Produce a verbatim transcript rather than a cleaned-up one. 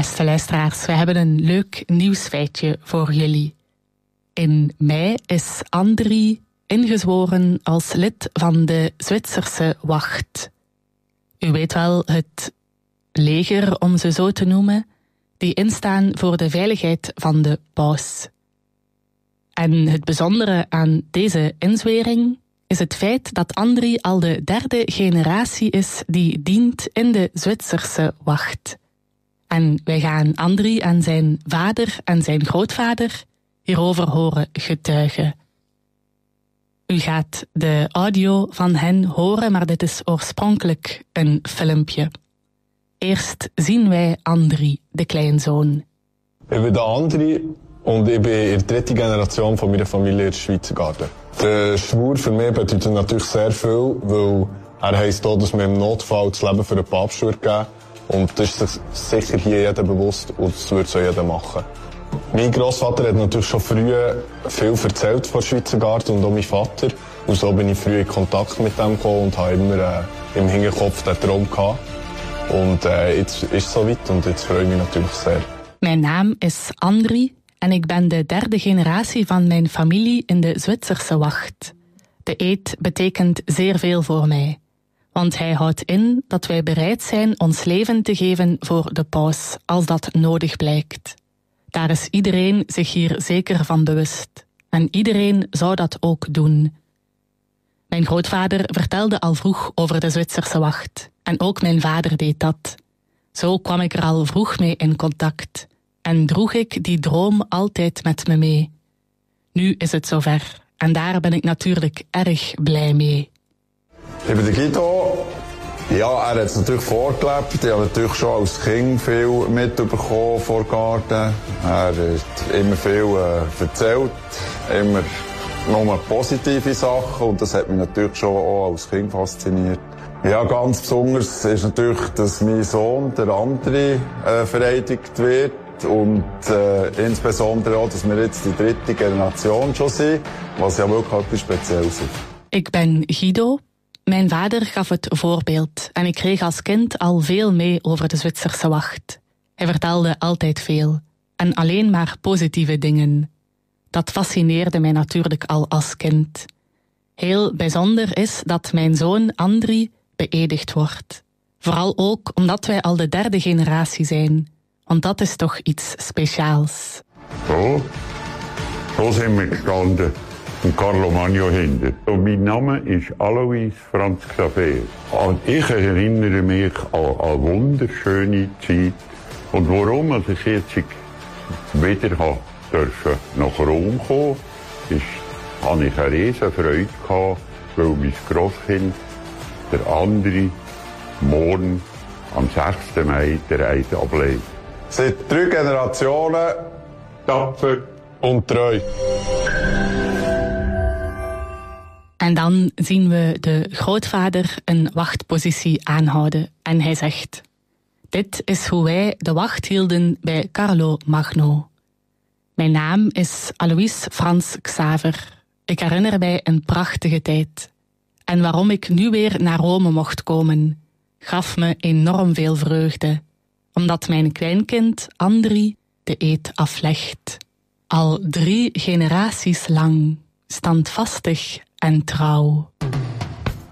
Beste luisteraars, wij hebben een leuk nieuwsfeitje voor jullie. In mei is Andri ingezworen als lid van de Zwitserse wacht. U weet wel, het leger, om ze zo te noemen, die instaan voor de veiligheid van de paus. En het bijzondere aan deze inzwering is het feit dat Andri al de derde generatie is die dient in de Zwitserse wacht. En wij gaan Andri en zijn vader en zijn grootvader hierover horen getuigen. U gaat de audio van hen horen, maar dit is oorspronkelijk een filmpje. Eerst zien wij Andri, de kleinzoon. Ik ben Andri und ich bin in der dritten Generation von meiner Familie in der Schweizer Garde. Der Schwur für mich bedeutet natürlich sehr viel, weil er heisst auch, dass wir im Notfall das Leben für den Papst geben. Und das ist sich sicher hier jeder bewusst und das würde so jeder machen. Mein Grossvater hat natürlich schon früh viel erzählt von der Schweizer Garde und auch mein Vater. Und so bin ich früh in Kontakt mit dem gekommen und habe immer äh, im Hinterkopf den Traum gehabt. Und äh, jetzt ist es soweit und jetzt freue ich mich natürlich sehr. Mijn naam is Andri en ik ben de derde generatie van mijn familie in de Zwitserse wacht. De eed betekent zeer veel voor mij. Want hij houdt in dat wij bereid zijn ons leven te geven voor de paus, als dat nodig blijkt. Daar is iedereen zich hier zeker van bewust. En iedereen zou dat ook doen. Mijn grootvader vertelde al vroeg over de Zwitserse wacht. En ook mijn vader deed dat. Zo kwam ik er al vroeg mee in contact. En droeg ik die droom altijd met me mee. Nu is het zover. En daar ben ik natuurlijk erg blij mee. Ich bin der Guido. Ja, er hat es natürlich vorgelebt. Ich habe natürlich schon als Kind viel mitbekommen vor Garten. Er hat immer viel äh, erzählt, immer nur positive Sachen und das hat mich natürlich schon auch als Kind fasziniert. Ja, ganz besonders ist natürlich, dass mein Sohn, der andere, äh, vereidigt wird. Und äh, insbesondere auch, dass wir jetzt die dritte Generation schon sind, was ja wirklich etwas Spezielles ist. Ik ben Guido. Mijn vader gaf het voorbeeld en ik kreeg als kind al veel mee over de Zwitserse wacht. Hij vertelde altijd veel en alleen maar positieve dingen. Dat fascineerde mij natuurlijk al als kind. Heel bijzonder is dat mijn zoon Andri beëdigd wordt. Vooral ook omdat wij al de derde generatie zijn. Want dat is toch iets speciaals. So, so sind wir gestanden. Und Carlo Magno hinter. Und mein Name ist Alois Franz Xaver. Und ich erinnere mich an eine wunderschöne Zeit. Und warum als ich jetzt wieder durfte nach Rom kommen, ist, hatte ich eine riesen Freude gehabt, weil mein Grosskind, der andere, morgen am sechsten Mai der Eid ablegt. Seit drei Generationen tapfer und treu. En dan zien we de grootvader een wachtpositie aanhouden. En hij zegt: dit is hoe wij de wacht hielden bij Carlo Magno. Mijn naam is Alois Franz Xaver. Ik herinner mij een prachtige tijd. En waarom ik nu weer naar Rome mocht komen, gaf me enorm veel vreugde. Omdat mijn kleinkind Andri de eed aflegt. Al drie generaties lang, standvastig en trouw.